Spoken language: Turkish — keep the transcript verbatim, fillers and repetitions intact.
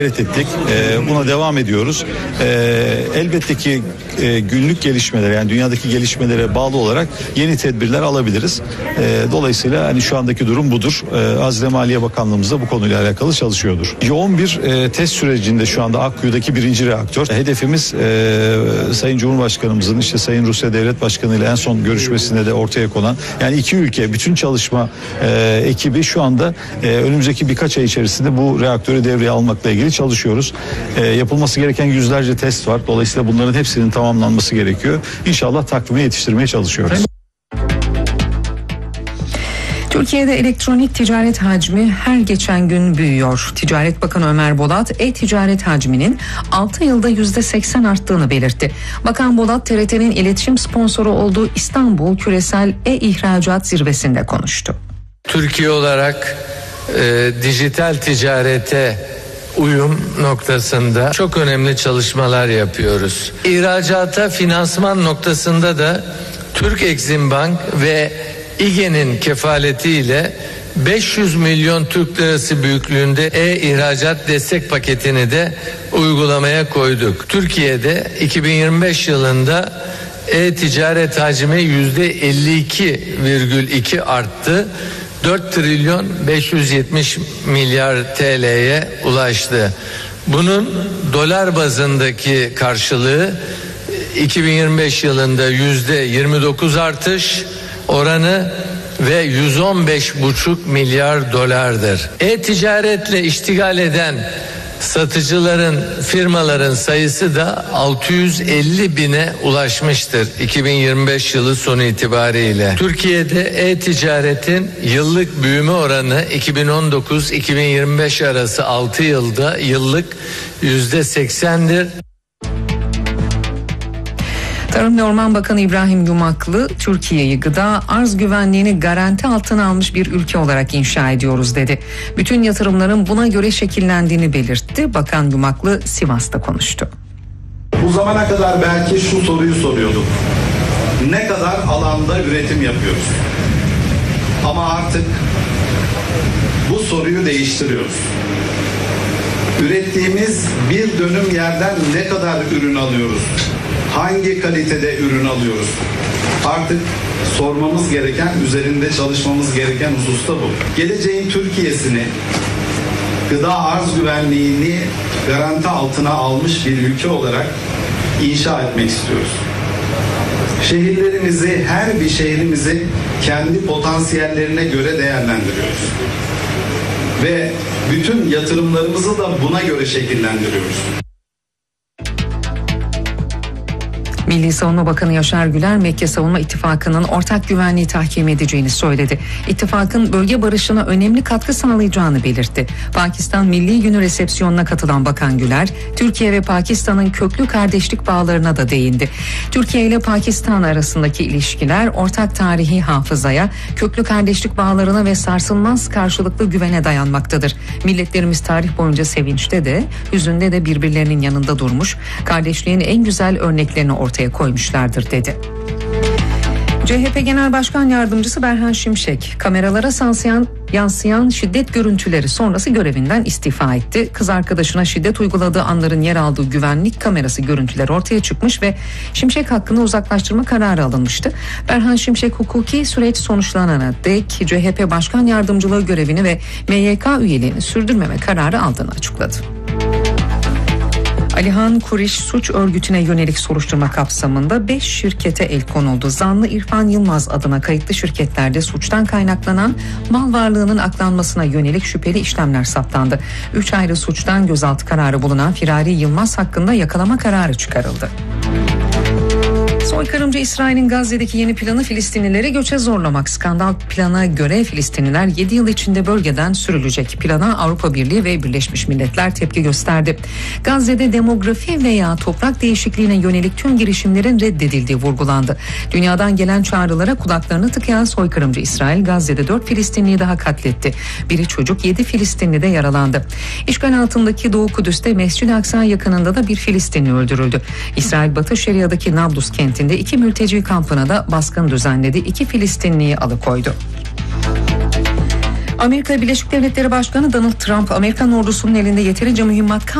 ettik. Ee, buna devam ediyoruz. Ee, elbette ki e, günlük gelişmelere, yani dünyadaki gelişmelere bağlı olarak yeni tedbirler alabiliriz. Ee, dolayısıyla hani şu andaki durum budur. Ee, Hazine Maliye Bakanlığımız da bu konuyla alakalı çalışıyordur. Yoğun bir e, test sürecinde şu anda Akkuyu'daki birinci reaktör. Hedefimiz e, Sayın Cumhurbaşkanımızın işte Sayın Rusya Devlet Başkanı ile en son görüşmesinde de ortaya konan, yani iki ülke bütün çalışma e, ekibi şu anda e, önümüzdeki birkaç ay içerisinde bu reaktörü devreye almakla ilgili çalışıyoruz. E, yapılması gereken yüzlerce test var. Dolayısıyla bunların hepsinin tamamlanması gerekiyor. İnşallah takvime yetiştirmeye çalışıyoruz. Türkiye'de elektronik ticaret hacmi her geçen gün büyüyor. Ticaret Bakanı Ömer Bolat, e-ticaret hacminin altı yılda yüzde seksen arttığını belirtti. Bakan Bolat, T R T'nin iletişim sponsoru olduğu İstanbul Küresel E-İhracat Zirvesi'nde konuştu. Türkiye olarak e, dijital ticarete uyum noktasında çok önemli çalışmalar yapıyoruz. İhracata finansman noktasında da Türk Exim Bank ve İGE'nin kefaletiyle beş yüz milyon Türk lirası büyüklüğünde e-ihracat destek paketini de uygulamaya koyduk. Türkiye'de iki bin yirmi beş yılında e-ticaret hacmi yüzde elli iki virgül iki arttı. dört trilyon beş yüz yetmiş milyar T L'ye ulaştı. Bunun dolar bazındaki karşılığı iki bin yirmi beş yılında yüzde yirmi dokuz artış oranı ve yüz on beş buçuk milyar dolardır. E-ticaretle iştigal eden satıcıların, firmaların sayısı da altı yüz elli bine ulaşmıştır iki bin yirmi beş yılı sonu itibariyle. Türkiye'de e-ticaretin yıllık büyüme oranı iki bin on dokuz iki bin yirmi beş arası altı yılda yıllık yüzde seksendir. Tarım ve Orman Bakanı İbrahim Yumaklı, Türkiye'yi gıda arz güvenliğini garanti altına almış bir ülke olarak inşa ediyoruz dedi. Bütün yatırımların buna göre şekillendiğini belirtti. Bakan Yumaklı Sivas'ta konuştu. Bu zamana kadar belki şu soruyu soruyorduk. Ne kadar alanda üretim yapıyoruz? Ama artık bu soruyu değiştiriyoruz. Ürettiğimiz bir dönüm yerden ne kadar ürün alıyoruz? Hangi kalitede ürün alıyoruz? Artık sormamız gereken, üzerinde çalışmamız gereken husus da bu. Geleceğin Türkiye'sini, gıda arz güvenliğini garanti altına almış bir ülke olarak inşa etmek istiyoruz. Şehirlerimizi, her bir şehrimizi kendi potansiyellerine göre değerlendiriyoruz. Ve bütün yatırımlarımızı da buna göre şekillendiriyoruz. Milli Savunma Bakanı Yaşar Güler, Mekke Savunma İttifakı'nın ortak güvenliği tahkim edeceğini söyledi. İttifakın bölge barışına önemli katkı sağlayacağını belirtti. Pakistan Milli Günü resepsiyonuna katılan Bakan Güler, Türkiye ve Pakistan'ın köklü kardeşlik bağlarına da değindi. Türkiye ile Pakistan arasındaki ilişkiler ortak tarihi hafızaya, köklü kardeşlik bağlarına ve sarsılmaz karşılıklı güvene dayanmaktadır. Milletlerimiz tarih boyunca sevinçte de, hüzünde de birbirlerinin yanında durmuş, kardeşliğin en güzel örneklerini ortaya koymuşlardır dedi. C H P Genel Başkan Yardımcısı Berhan Şimşek, kameralara yansıyan, yansıyan şiddet görüntüleri sonrası görevinden istifa etti. Kız arkadaşına şiddet uyguladığı anların yer aldığı güvenlik kamerası görüntüleri ortaya çıkmış ve Şimşek hakkında uzaklaştırma kararı alınmıştı. Berhan Şimşek, hukuki süreç sonuçlanana dek C H P Başkan Yardımcılığı görevini ve M Y K üyeliğini sürdürmeme kararı aldığını açıkladı. Alihan Kuriş suç örgütüne yönelik soruşturma kapsamında beş şirkete el konuldu. Zanlı İrfan Yılmaz adına kayıtlı şirketlerde suçtan kaynaklanan mal varlığının aklanmasına yönelik şüpheli işlemler saptandı. Üç ayrı suçtan gözaltı kararı bulunan Firari Yılmaz hakkında yakalama kararı çıkarıldı. Soykırımcı İsrail'in Gazze'deki yeni planı Filistinlileri göçe zorlamak. Skandal plana göre Filistinliler yedi yıl içinde bölgeden sürülecek. Plana Avrupa Birliği ve Birleşmiş Milletler tepki gösterdi. Gazze'de demografi veya toprak değişikliğine yönelik tüm girişimlerin reddedildiği vurgulandı. Dünyadan gelen çağrılara kulaklarını tıkayan soykırımcı İsrail, Gazze'de dört Filistinliyi daha katletti. Biri çocuk, yedi Filistinli de yaralandı. İşgal altındaki Doğu Kudüs'te Mescid-i Aksa yakınında da bir Filistinli öldürüldü. İsrail Batı Şeria'daki Nablus kentinde iki mülteci kampına da baskın düzenledi. İki Filistinliyi alıkoydu. Amerika Birleşik Devletleri Başkanı Donald Trump, Amerikan ordusunun elinde yeterince mühimmat